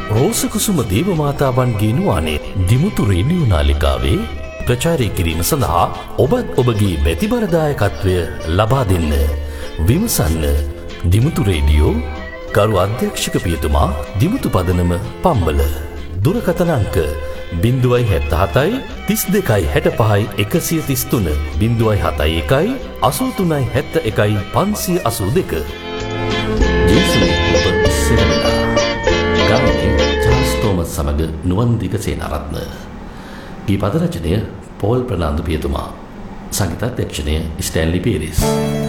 රෝසකුසුම දේවමාතාවන්ගේ නුවානේ Dimuthu radio නාලිකාවේ ප්‍රචාරය කිරීම සඳහා ඔබත් ඔබගේ බැතිබරදායකත්වය ලබා දෙන්න. විමසන්න දිමුතු රේඩියෝ ගරු අධ්‍යක්ෂක පියතුමා දිමුතු පදනම පම්බල. දුරකථන අංක 077 32 65 133 071 83 71 582. ජීසුස් ඔබ ඉස්සරලා ගායකයා චාල්ස් තෝමස් සමග නුවන්දික සේනාරත්න. ගී පද රචනය පෝල් ප්‍රනාන්දු පියතුමා. සංගීත අධ්‍යක්ෂණය ස්ටැන්ලි පීරිස්.